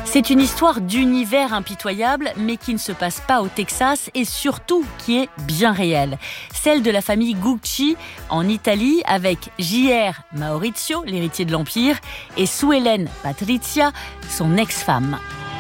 C'est une histoire d'univers impitoyable, mais qui ne se passe pas au Texas et surtout qui est bien réelle. Celle de la famille Gucci en Italie avec J.R. Maurizio, l'héritier de l'Empire, et Sue Ellen Patrizia, son ex-femme.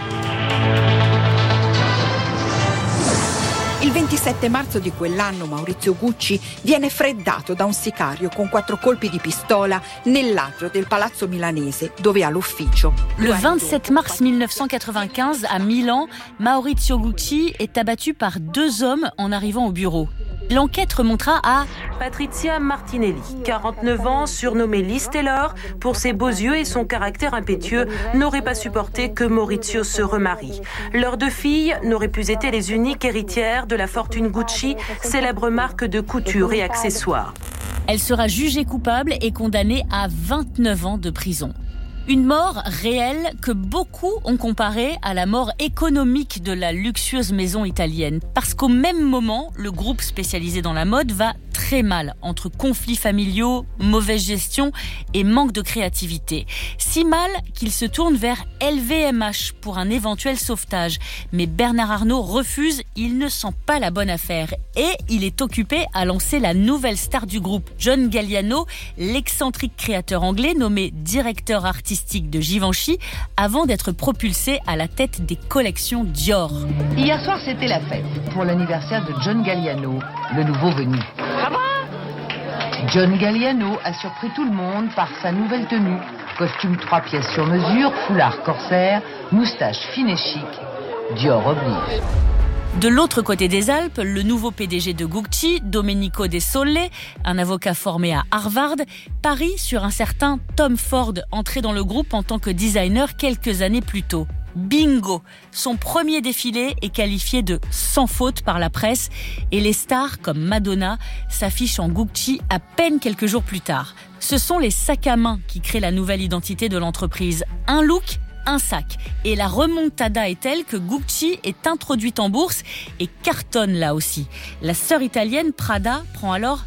Il 27 marzo di quell'anno Maurizio Gucci viene freddato da un sicario con 4 colpi di pistola nell'atrio del palazzo milanese dove ha l'ufficio. Le 27 mars 1995, à Milan, Maurizio Gucci est abattu par 2 hommes en arrivant au bureau. L'enquête remontera à Patrizia Martinelli, 49 ans, surnommée Liz Taylor, pour ses beaux yeux et son caractère impétueux, n'aurait pas supporté que Maurizio se remarie. Leurs 2 filles n'auraient plus été les uniques héritières de la fortune Gucci, célèbre marque de couture et accessoires. Elle sera jugée coupable et condamnée à 29 ans de prison. Une mort réelle que beaucoup ont comparée à la mort économique de la luxueuse maison italienne. Parce qu'au même moment, le groupe spécialisé dans la mode va très mal entre conflits familiaux, mauvaise gestion et manque de créativité. Si mal qu'il se tourne vers LVMH pour un éventuel sauvetage. Mais Bernard Arnault refuse, il ne sent pas la bonne affaire. Et il est occupé à lancer la nouvelle star du groupe, John Galliano, l'excentrique créateur anglais nommé directeur artistique de Givenchy, avant d'être propulsé à la tête des collections Dior. Hier soir, c'était la fête pour l'anniversaire de John Galliano, le nouveau venu. John Galliano a surpris tout le monde par sa nouvelle tenue. Costume 3 pièces sur mesure, foulard corsaire, moustache fine et chic. Dior oblige. De l'autre côté des Alpes, le nouveau PDG de Gucci, Domenico De Sole, un avocat formé à Harvard, parie sur un certain Tom Ford, entré dans le groupe en tant que designer quelques années plus tôt. Bingo! Son premier défilé est qualifié de sans faute par la presse et les stars comme Madonna s'affichent en Gucci à peine quelques jours plus tard. Ce sont les sacs à main qui créent la nouvelle identité de l'entreprise. Un look, un sac. Et la remontada est telle que Gucci est introduite en bourse et cartonne là aussi. La sœur italienne Prada prend alors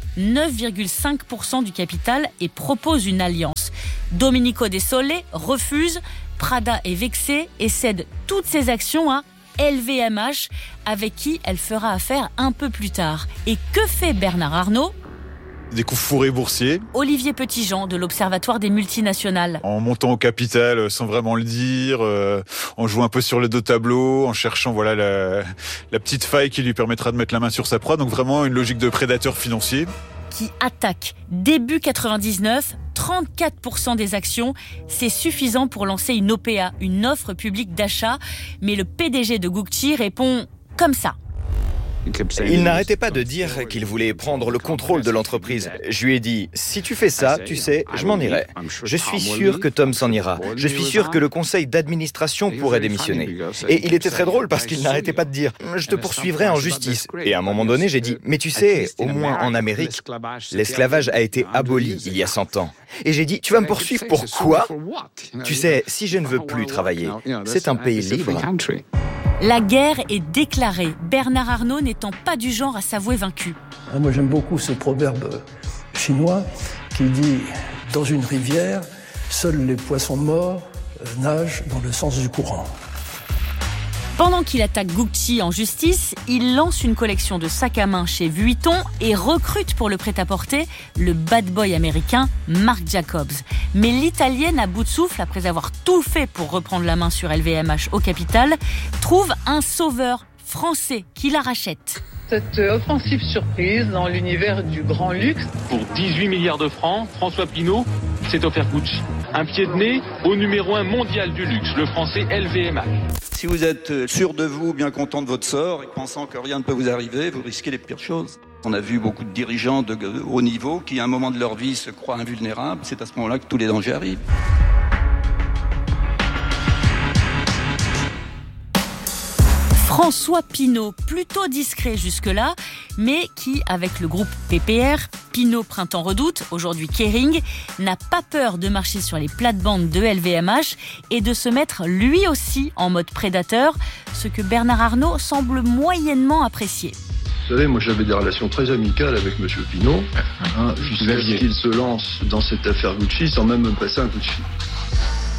9,5% du capital et propose une alliance. Domenico De Sole refuse. Prada est vexée et cède toutes ses actions à LVMH, avec qui elle fera affaire un peu plus tard. Et que fait Bernard Arnault ? Des coups fourrés boursiers. Olivier Petitjean de l'Observatoire des multinationales. En montant au capital sans vraiment le dire, en jouant un peu sur le dos tableau, en cherchant la petite faille qui lui permettra de mettre la main sur sa proie. Donc vraiment une logique de prédateur financier. Qui attaque. Début 99, 34% des actions, c'est suffisant pour lancer une OPA, une offre publique d'achat. Mais le PDG de Gucci répond comme ça. Il n'arrêtait pas de dire qu'il voulait prendre le contrôle de l'entreprise. Je lui ai dit, si tu fais ça, tu sais, je m'en irai. Je suis sûr que Tom s'en ira. Je suis sûr que le conseil d'administration pourrait démissionner. Et il était très drôle parce qu'il n'arrêtait pas de dire, je te poursuivrai en justice. Et à un moment donné, j'ai dit, mais tu sais, au moins en Amérique, l'esclavage a été aboli il y a 100 ans. Et j'ai dit, tu vas me poursuivre pour quoi ? Tu sais, si je ne veux plus travailler, c'est un pays libre. La guerre est déclarée, Bernard Arnault n'étant pas du genre à s'avouer vaincu. Moi j'aime beaucoup ce proverbe chinois qui dit « Dans une rivière, seuls les poissons morts nagent dans le sens du courant ». Pendant qu'il attaque Gucci en justice, il lance une collection de sacs à main chez Vuitton et recrute pour le prêt-à-porter le bad boy américain Marc Jacobs. Mais l'Italienne, à bout de souffle, après avoir tout fait pour reprendre la main sur LVMH au capital, trouve un sauveur français qui la rachète. Cette offensive surprise dans l'univers du grand luxe. Pour 18 milliards de francs, François Pinault s'est offert Gucci. Un pied de nez au numéro 1 mondial du luxe, le français LVMH. Si vous êtes sûr de vous, bien content de votre sort et pensant que rien ne peut vous arriver, vous risquez les pires choses. On a vu beaucoup de dirigeants de haut niveau qui, à un moment de leur vie, se croient invulnérables. C'est à ce moment-là que tous les dangers arrivent. François Pinault, plutôt discret jusque-là, mais qui, avec le groupe PPR, Pinault Printemps Redoute, aujourd'hui Kering, n'a pas peur de marcher sur les plates-bandes de LVMH et de se mettre lui aussi en mode prédateur, ce que Bernard Arnault semble moyennement apprécier. Vous savez, moi j'avais des relations très amicales avec M. Pinault, jusqu'à ce qu'il se lance dans cette affaire Gucci sans même me passer un coup de fil.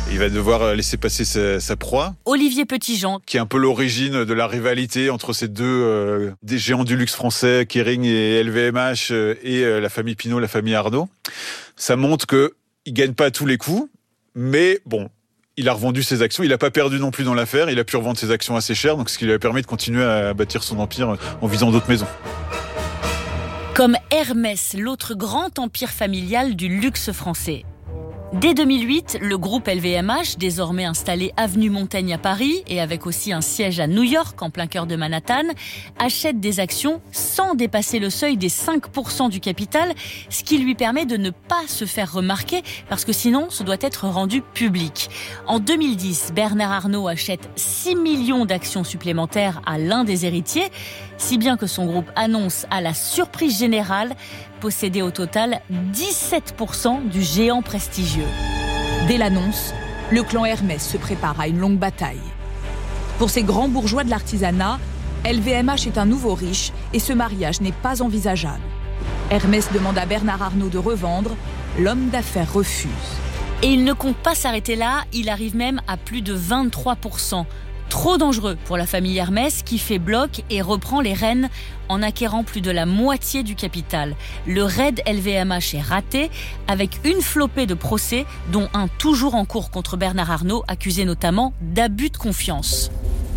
Il va devoir laisser passer sa proie. Olivier Petitjean, qui est un peu l'origine de la rivalité entre ces deux des géants du luxe français, Kering et LVMH, et la famille Pinault, la famille Arnault. Ça montre qu'il gagne pas à tous les coups, mais bon, il a revendu ses actions. Il n'a pas perdu non plus dans l'affaire. Il a pu revendre ses actions assez cher, donc ce qui lui a permis de continuer à bâtir son empire en visant d'autres maisons. Comme Hermès, l'autre grand empire familial du luxe français. Dès 2008, le groupe LVMH, désormais installé avenue Montaigne à Paris et avec aussi un siège à New York, en plein cœur de Manhattan, achète des actions sans dépasser le seuil des 5% du capital, ce qui lui permet de ne pas se faire remarquer parce que sinon, ce doit être rendu public. En 2010, Bernard Arnault achète 6 millions d'actions supplémentaires à l'un des héritiers, si bien que son groupe annonce à la surprise générale posséder au total 17% du géant prestigieux. Dès l'annonce, le clan Hermès se prépare à une longue bataille. Pour ces grands bourgeois de l'artisanat, LVMH est un nouveau riche et ce mariage n'est pas envisageable. Hermès demande à Bernard Arnault de revendre, l'homme d'affaires refuse. Et il ne compte pas s'arrêter là, il arrive même à plus de 23%. Trop dangereux pour la famille Hermès qui fait bloc et reprend les rênes en acquérant plus de la moitié du capital. Le raid LVMH est raté avec une flopée de procès dont un toujours en cours contre Bernard Arnault accusé notamment d'abus de confiance.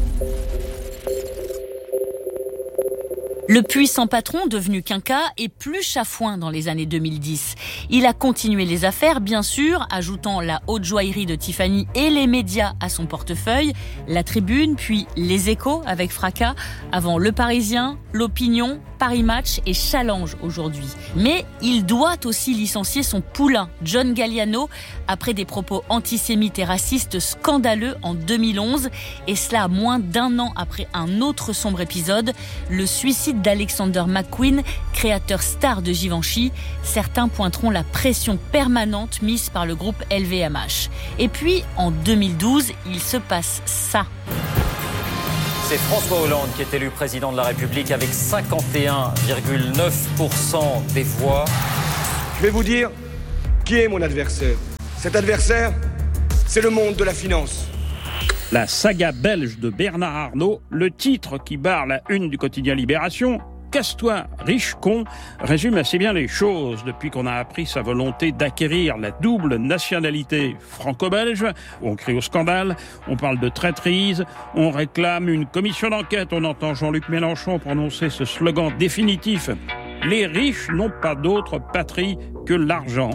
Le puissant patron, devenu quinca, est plus chafouin dans les années 2010. Il a continué les affaires, bien sûr, ajoutant la haute joaillerie de Tiffany et les médias à son portefeuille, La Tribune, puis Les Échos avec fracas, avant Le Parisien, L'Opinion, Paris Match et Challenge aujourd'hui. Mais il doit aussi licencier son poulain, John Galliano, après des propos antisémites et racistes scandaleux en 2011, et cela moins d'1 an après un autre sombre épisode, le suicide d'Alexander McQueen, créateur star de Givenchy. Certains pointeront la pression permanente mise par le groupe LVMH. Et puis, en 2012, il se passe ça. C'est François Hollande qui est élu président de la République avec 51,9% des voix. Je vais vous dire qui est mon adversaire. Cet adversaire, c'est le monde de la finance. La saga belge de Bernard Arnault, le titre qui barre la une du quotidien Libération, Casse-toi, riche con, résume assez bien les choses depuis qu'on a appris sa volonté d'acquérir la double nationalité franco-belge. On crie au scandale, on parle de traîtrise, on réclame une commission d'enquête, on entend Jean-Luc Mélenchon prononcer ce slogan définitif. Les riches n'ont pas d'autre patrie que l'argent.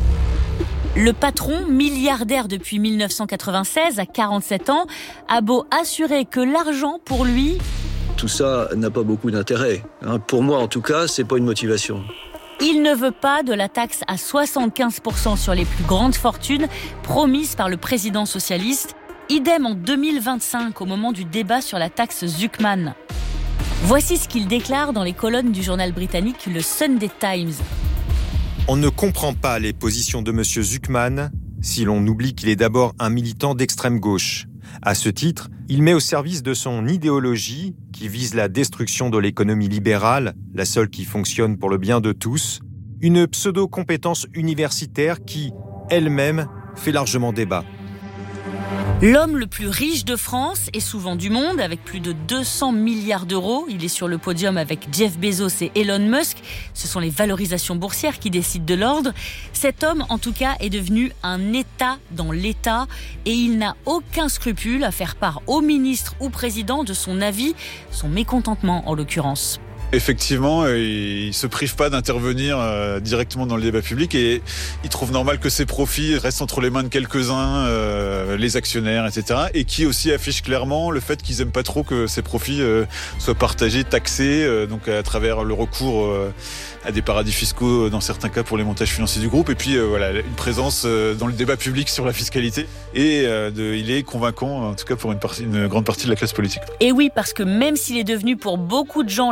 Le patron, milliardaire depuis 1996 à 47 ans, a beau assurer que l'argent pour lui... Tout ça n'a pas beaucoup d'intérêt. Pour moi, en tout cas, c'est pas une motivation. Il ne veut pas de la taxe à 75% sur les plus grandes fortunes promise par le président socialiste. Idem en 2025 au moment du débat sur la taxe Zuckman. Voici ce qu'il déclare dans les colonnes du journal britannique le Sunday Times. On ne comprend pas les positions de M. Zuckman si l'on oublie qu'il est d'abord un militant d'extrême gauche. À ce titre, il met au service de son idéologie, qui vise la destruction de l'économie libérale, la seule qui fonctionne pour le bien de tous, une pseudo-compétence universitaire qui, elle-même, fait largement débat. L'homme le plus riche de France et souvent du monde, avec plus de 200 milliards d'euros. Il est sur le podium avec Jeff Bezos et Elon Musk. Ce sont les valorisations boursières qui décident de l'ordre. Cet homme, en tout cas, est devenu un État dans l'État et il n'a aucun scrupule à faire part au ministre ou président de son avis, son mécontentement en l'occurrence. Effectivement, il se prive pas d'intervenir directement dans le débat public et il trouve normal que ses profits restent entre les mains de quelques-uns, les actionnaires, etc. Et qui aussi affiche clairement le fait qu'ils aiment pas trop que ces profits soient partagés, taxés, donc à travers le recours à des paradis fiscaux dans certains cas pour les montages financiers du groupe. Et puis voilà, une présence dans le débat public sur la fiscalité. Et il est convaincant, en tout cas pour une grande partie de la classe politique. Et oui, parce que même s'il est devenu pour beaucoup de gens l'incarnation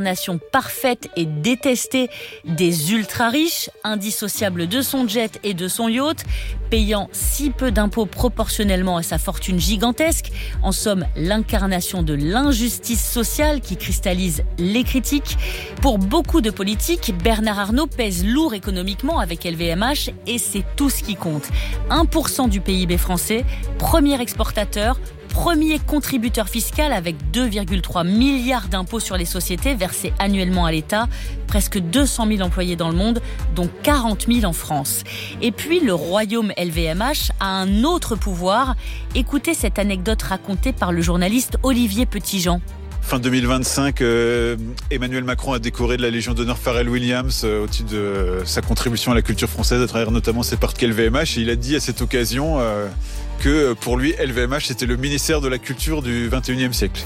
l'incarnation parfaite et détestée des ultra-riches, indissociables de son jet et de son yacht, payant si peu d'impôts proportionnellement à sa fortune gigantesque. En somme, l'incarnation de l'injustice sociale qui cristallise les critiques. Pour beaucoup de politiques, Bernard Arnault pèse lourd économiquement avec LVMH et c'est tout ce qui compte. 1% du PIB français, premier exportateur, premier contributeur fiscal avec 2,3 milliards d'impôts sur les sociétés versés annuellement à l'État, presque 200 000 employés dans le monde, dont 40 000 en France. Et puis le royaume LVMH a un autre pouvoir. Écoutez cette anecdote racontée par le journaliste Olivier Petitjean. Fin 2025, Emmanuel Macron a décoré de la Légion d'honneur Pharrell Williams au titre de sa contribution à la culture française à travers notamment ses parcs LVMH. Et il a dit à cette occasion que pour lui, LVMH, c'était le ministère de la culture du 21e siècle.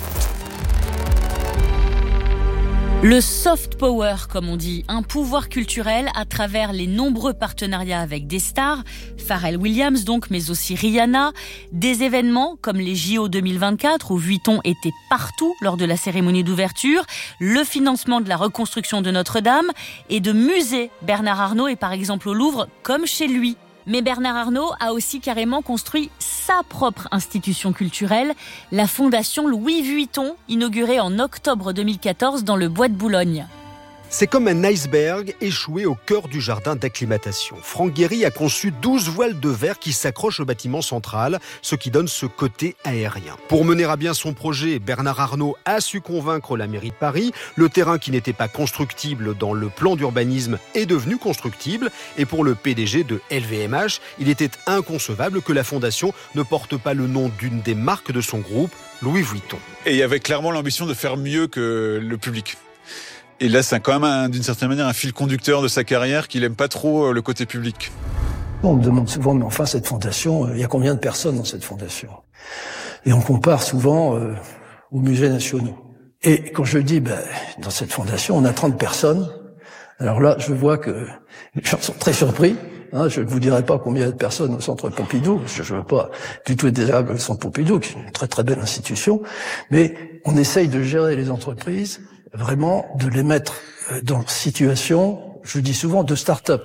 Le soft power, comme on dit, un pouvoir culturel à travers les nombreux partenariats avec des stars, Pharrell Williams donc, mais aussi Rihanna, des événements comme les JO 2024 où Vuitton était partout lors de la cérémonie d'ouverture, le financement de la reconstruction de Notre-Dame et de musées. Bernard Arnault est par exemple au Louvre comme chez lui. Mais Bernard Arnault a aussi carrément construit sa propre institution culturelle, la Fondation Louis Vuitton, inaugurée en octobre 2014 dans le Bois de Boulogne. C'est comme un iceberg échoué au cœur du jardin d'acclimatation. Franck Guéry a conçu 12 voiles de verre qui s'accrochent au bâtiment central, ce qui donne ce côté aérien. Pour mener à bien son projet, Bernard Arnault a su convaincre la mairie de Paris. Le terrain qui n'était pas constructible dans le plan d'urbanisme est devenu constructible. Et pour le PDG de LVMH, il était inconcevable que la fondation ne porte pas le nom d'une des marques de son groupe, Louis Vuitton. Et il y avait clairement l'ambition de faire mieux que le public. Et là, c'est quand même, d'une certaine manière, un fil conducteur de sa carrière qu'il aime pas trop le côté public. On me demande souvent, mais enfin, cette fondation, il y a combien de personnes dans cette fondation? Et on compare souvent aux musées nationaux. Et quand je dis, dans cette fondation, on a 30 personnes, alors là, je vois que les gens sont très surpris. Je ne vous dirai pas combien il y a de personnes au Centre Pompidou, parce que je ne veux pas du tout être désagréable avec le Centre Pompidou, qui est une très très belle institution, mais on essaye de gérer les entreprises, vraiment de les mettre dans situation, je dis souvent, de start-up.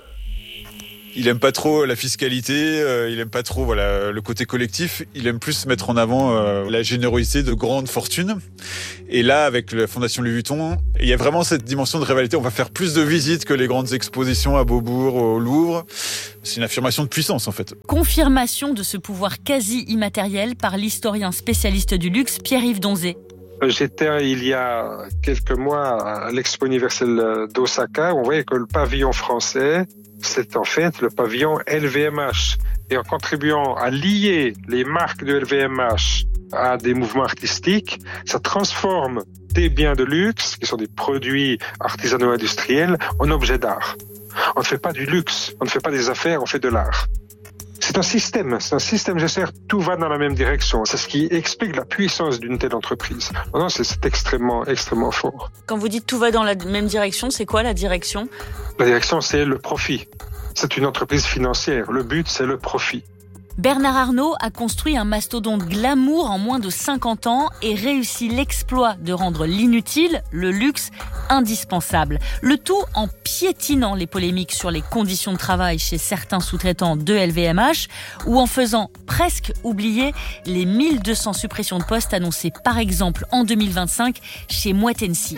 Il aime pas trop la fiscalité, il aime pas trop le côté collectif, il aime plus mettre en avant la générosité de grandes fortunes. Et là, avec la Fondation Louis Vuitton, il y a vraiment cette dimension de rivalité. On va faire plus de visites que les grandes expositions à Beaubourg, au Louvre. C'est une affirmation de puissance, en fait. Confirmation de ce pouvoir quasi immatériel par l'historien spécialiste du luxe Pierre-Yves Donzé. J'étais il y a quelques mois à l'Expo universelle d'Osaka. On voyait que le pavillon français, c'est en fait le pavillon LVMH. Et en contribuant à lier les marques de LVMH à des mouvements artistiques, ça transforme des biens de luxe, qui sont des produits artisanaux industriels, en objets d'art. On ne fait pas du luxe, on ne fait pas des affaires, on fait de l'art. C'est un système gestionnaire, tout va dans la même direction. C'est ce qui explique la puissance d'une telle entreprise. Non, c'est extrêmement, extrêmement fort. Quand vous dites tout va dans la même direction, c'est quoi la direction ? La direction, c'est le profit. C'est une entreprise financière. Le but, c'est le profit. Bernard Arnault a construit un mastodonte glamour en moins de 50 ans et réussit l'exploit de rendre l'inutile, le luxe, indispensable. Le tout en piétinant les polémiques sur les conditions de travail chez certains sous-traitants de LVMH ou en faisant presque oublier les 1200 suppressions de postes annoncées par exemple en 2025 chez Moët Hennessy.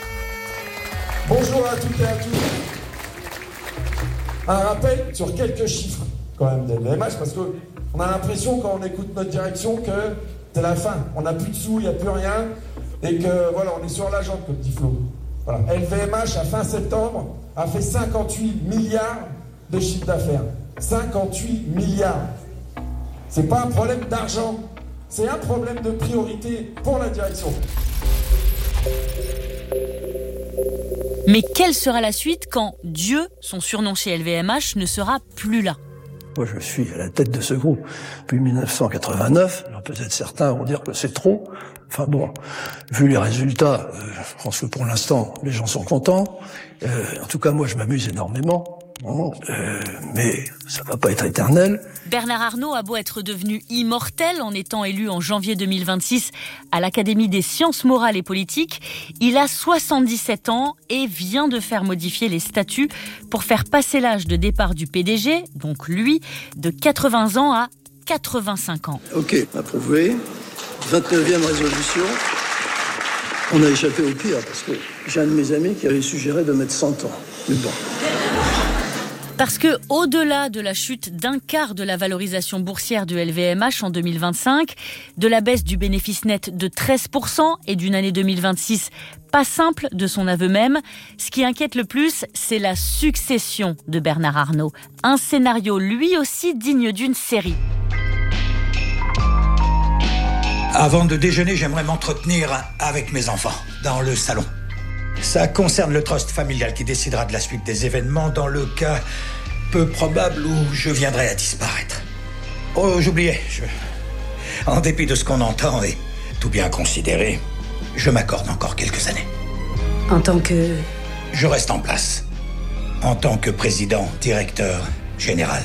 Bonjour à toutes et à tous. Un rappel sur quelques chiffres quand même de LVMH parce que on a l'impression quand on écoute notre direction que c'est la fin. On n'a plus de sous, il n'y a plus rien. Et que voilà, on est sur la jambe, comme dit Flo. Voilà. LVMH, à fin septembre, a fait 58 milliards de chiffre d'affaires. 58 milliards. C'est pas un problème d'argent. C'est un problème de priorité pour la direction. Mais quelle sera la suite quand Dieu, son surnom chez LVMH, ne sera plus là ? Moi, je suis à la tête de ce groupe depuis 1989. Alors peut-être certains vont dire que c'est trop. Enfin bon, vu les résultats, je pense que pour l'instant, les gens sont contents. En tout cas, moi, je m'amuse énormément. Bon, mais ça va pas être éternel. Bernard Arnault a beau être devenu immortel en étant élu en janvier 2026 à l'Académie des sciences morales et politiques, il a 77 ans et vient de faire modifier les statuts pour faire passer l'âge de départ du PDG, donc lui, de 80 ans à 85 ans. Ok, approuvé. 29e résolution. On a échappé au pire parce que j'ai un de mes amis qui avait suggéré de mettre 100 ans. Mais bon... Parce que, au-delà de la chute d'un quart de la valorisation boursière du LVMH en 2025, de la baisse du bénéfice net de 13% et d'une année 2026 pas simple de son aveu même, ce qui inquiète le plus, c'est la succession de Bernard Arnault. Un scénario lui aussi digne d'une série. Avant de déjeuner, j'aimerais m'entretenir avec mes enfants, dans le salon. Ça concerne le trust familial qui décidera de la suite des événements dans le cas peu probable où je viendrai à disparaître. Oh, j'oubliais. En dépit de ce qu'on entend et tout bien considéré, je m'accorde encore quelques années. En tant que... Je reste en place. En tant que président, directeur général.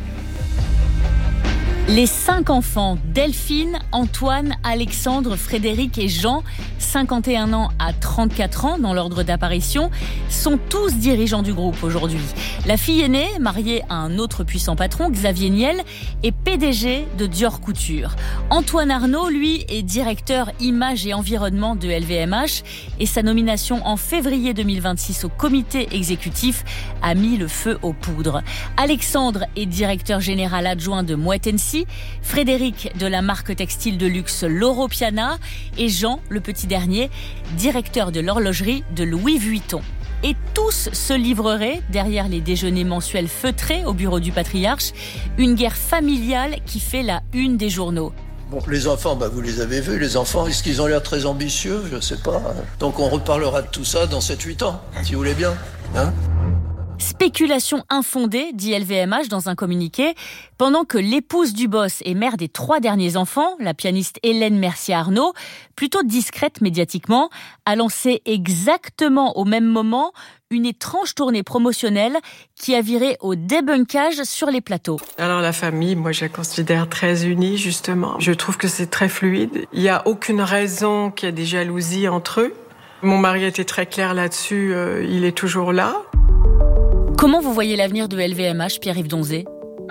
Les 5 enfants, Delphine, Antoine, Alexandre, Frédéric et Jean, 51 ans à 34 ans dans l'ordre d'apparition, sont tous dirigeants du groupe aujourd'hui. La fille aînée, mariée à un autre puissant patron, Xavier Niel, est PDG de Dior Couture. Antoine Arnault, lui, est directeur image et environnement de LVMH et sa nomination en février 2026 au comité exécutif a mis le feu aux poudres. Alexandre est directeur général adjoint de Moët Hennessy, Frédéric de la marque textile de luxe Loro Piana et Jean, le petit dernier, directeur de l'horlogerie de Louis Vuitton. Et tous se livreraient, derrière les déjeuners mensuels feutrés au bureau du patriarche, une guerre familiale qui fait la une des journaux. Bon, les enfants, vous les avez vus, les enfants, est-ce qu'ils ont l'air très ambitieux? Je sais pas. Donc on reparlera de tout ça dans 7-8 ans, si vous voulez bien. Hein? Spéculation infondée, dit LVMH dans un communiqué, pendant que l'épouse du boss et mère des 3 derniers enfants, la pianiste Hélène Mercier-Arnault, plutôt discrète médiatiquement, a lancé exactement au même moment une étrange tournée promotionnelle qui a viré au débunkage sur les plateaux. Alors la famille, moi je la considère très unie justement. Je trouve que c'est très fluide. Il n'y a aucune raison qu'il y ait des jalousies entre eux. Mon mari était très clair là-dessus, il est toujours là. Comment vous voyez l'avenir de LVMH, Pierre-Yves Donzé ?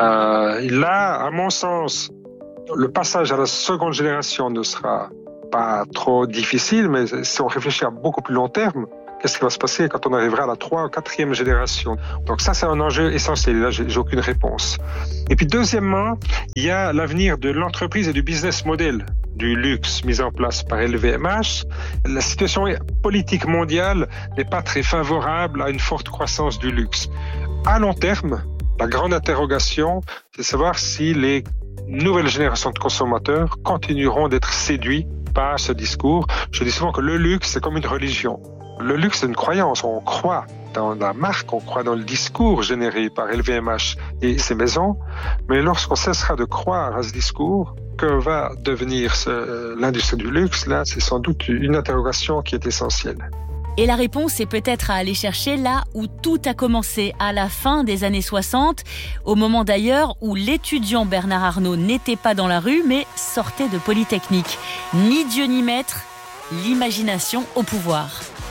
Là, à mon sens, le passage à la seconde génération ne sera pas trop difficile, mais si on réfléchit à beaucoup plus long terme, qu'est-ce qui va se passer quand on arrivera à la 3e ou 4e génération? Donc ça, c'est un enjeu essentiel. Là, j'ai aucune réponse. Et puis deuxièmement, il y a l'avenir de l'entreprise et du business model du luxe mis en place par LVMH. La situation politique mondiale n'est pas très favorable à une forte croissance du luxe. À long terme, la grande interrogation, c'est de savoir si les nouvelles générations de consommateurs continueront d'être séduits par ce discours. Je dis souvent que le luxe, c'est comme une religion. Le luxe, c'est une croyance. On croit dans la marque, on croit dans le discours généré par LVMH et ses maisons. Mais lorsqu'on cessera de croire à ce discours, que va devenir l'industrie du luxe? Là, c'est sans doute une interrogation qui est essentielle. Et la réponse est peut-être à aller chercher là où tout a commencé, à la fin des années 60, au moment d'ailleurs où l'étudiant Bernard Arnault n'était pas dans la rue, mais sortait de Polytechnique. Ni Dieu ni maître, l'imagination au pouvoir.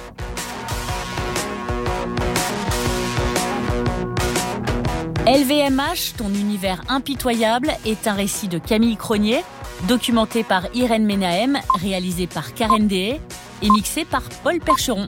LVMH, ton univers impitoyable, est un récit de Camille Cronier, documenté par Irène Menahem, réalisé par Karen Deshaies et mixé par Paul Percheron.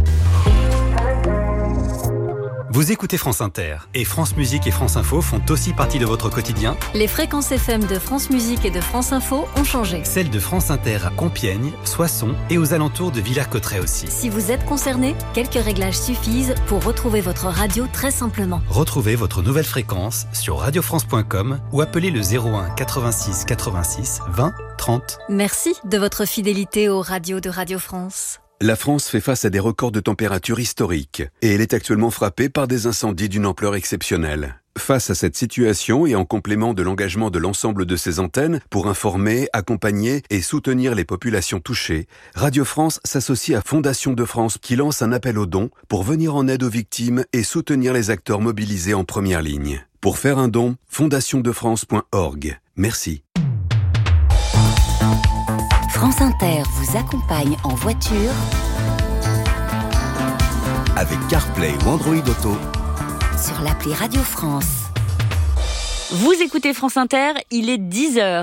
Vous écoutez France Inter et France Musique et France Info font aussi partie de votre quotidien. Les fréquences FM de France Musique et de France Info ont changé. Celles de France Inter à Compiègne, Soissons et aux alentours de Villers-Cotterêts aussi. Si vous êtes concerné, quelques réglages suffisent pour retrouver votre radio très simplement. Retrouvez votre nouvelle fréquence sur radiofrance.com ou appelez le 01 86 86 20 30. Merci de votre fidélité aux radios de Radio France. La France fait face à des records de température historiques et elle est actuellement frappée par des incendies d'une ampleur exceptionnelle. Face à cette situation et en complément de l'engagement de l'ensemble de ses antennes pour informer, accompagner et soutenir les populations touchées, Radio France s'associe à Fondation de France qui lance un appel aux dons pour venir en aide aux victimes et soutenir les acteurs mobilisés en première ligne. Pour faire un don, fondationdefrance.org. Merci. France Inter vous accompagne en voiture avec CarPlay ou Android Auto sur l'appli Radio France. Vous écoutez France Inter, il est 10h.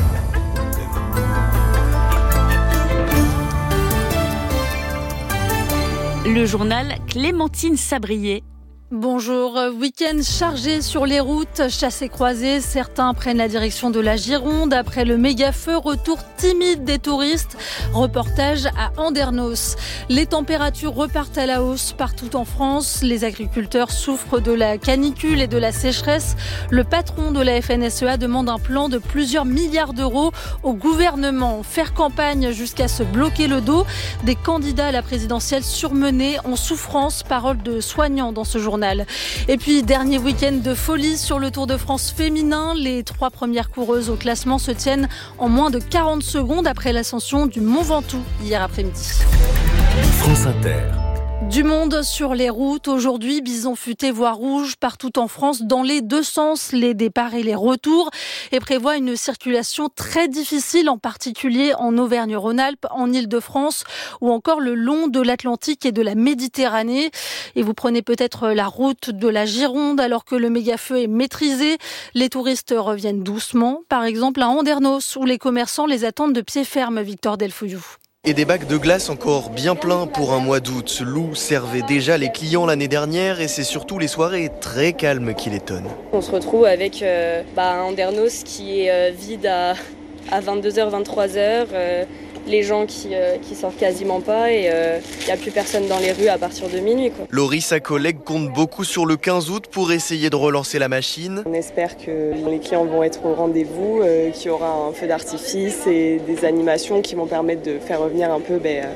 Le journal Clémentine Sabrier. Bonjour, week-end chargé sur les routes, chassés-croisés, certains prennent la direction de la Gironde. Après le méga-feu, retour timide des touristes. Reportage à Andernos. Les températures repartent à la hausse partout en France. Les agriculteurs souffrent de la canicule et de la sécheresse. Le patron de la FNSEA demande un plan de plusieurs milliards d'euros au gouvernement. Faire campagne jusqu'à se bloquer le dos. Des candidats à la présidentielle surmenés en souffrance, parole de soignants dans ce journal. Et puis, dernier week-end de folie sur le Tour de France féminin. Les 3 premières coureuses au classement se tiennent en moins de 40 secondes après l'ascension du Mont Ventoux hier après-midi. France Inter. Du monde sur les routes. Aujourd'hui, bison futé voie rouge partout en France dans les deux sens, les départs et les retours, et prévoit une circulation très difficile, en particulier en Auvergne-Rhône-Alpes, en Île-de-France ou encore le long de l'Atlantique et de la Méditerranée. Et vous prenez peut-être la route de la Gironde alors que le méga-feu est maîtrisé. Les touristes reviennent doucement, par exemple à Andernos où les commerçants les attendent de pied ferme, Victor Delfouillou. Et des bacs de glace encore bien pleins pour un mois d'août. L'eau servait déjà les clients l'année dernière et c'est surtout les soirées très calmes qui l'étonnent. On se retrouve avec un Andernos qui est vide à 22h, 23h. Les gens qui sortent quasiment pas et il n'y a plus personne dans les rues à partir de minuit. Laurie, sa collègue, compte beaucoup sur le 15 août pour essayer de relancer la machine. On espère que les clients vont être au rendez-vous, qu'il y aura un feu d'artifice et des animations qui vont permettre de faire revenir un peu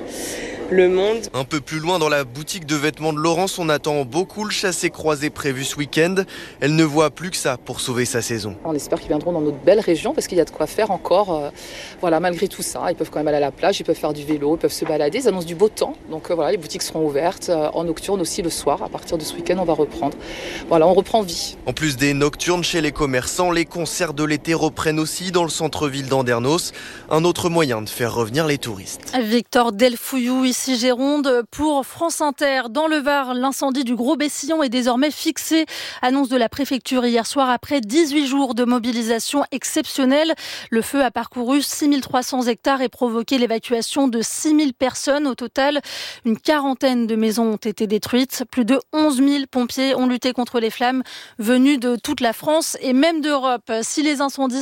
le monde. Un peu plus loin dans la boutique de vêtements de Laurence, on attend beaucoup le chassé-croisé prévu ce week-end. Elle ne voit plus que ça pour sauver sa saison. On espère qu'ils viendront dans notre belle région parce qu'il y a de quoi faire encore. Malgré tout ça, ils peuvent quand même aller à la plage, ils peuvent faire du vélo, ils peuvent se balader. Ils annoncent du beau temps, donc les boutiques seront ouvertes en nocturne aussi le soir. À partir de ce week-end, on va reprendre. On reprend vie. En plus des nocturnes chez les commerçants, les concerts de l'été reprennent aussi dans le centre-ville d'Andernos. Un autre moyen de faire revenir les touristes. Victor Delfouillou, ici Gironde pour France Inter. Dans le Var, l'incendie du Gros Bessillon est désormais fixé. Annonce de la préfecture hier soir après 18 jours de mobilisation exceptionnelle. Le feu a parcouru 6300 hectares et provoqué l'évacuation de 6000 personnes. Au total, une quarantaine de maisons ont été détruites. Plus de 11 000 pompiers ont lutté contre les flammes venues de toute la France et même d'Europe. Si les incendies